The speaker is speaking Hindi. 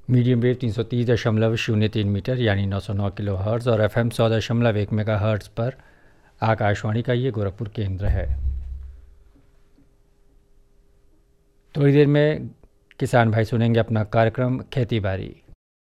मीडियम वेव 330.03 मीटर यानी 909 किलो हर्ट्ज़ और FM 100.1 मेगा हर्ट्ज़ पर आकाशवाणी का ये गोरखपुर केंद्र है। थोड़ी देर में किसान भाई सुनेंगे अपना कार्यक्रम खेती बाड़ी।